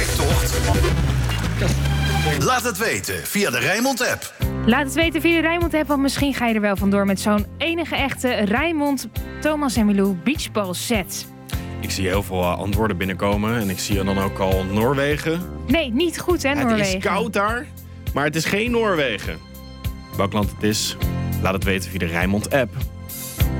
ontdektocht? Laat het weten via de Rijnmond-app. Laat het weten via de Rijnmond-app, want misschien ga je er wel vandoor met zo'n enige echte Rijnmond Thomas en Milou beachball set. Ik zie heel veel antwoorden binnenkomen en ik zie dan ook al Noorwegen. Nee, niet goed hè, Noorwegen. Het is koud daar, maar het is geen Noorwegen. Welk land het is, laat het weten via de Rijnmond-app.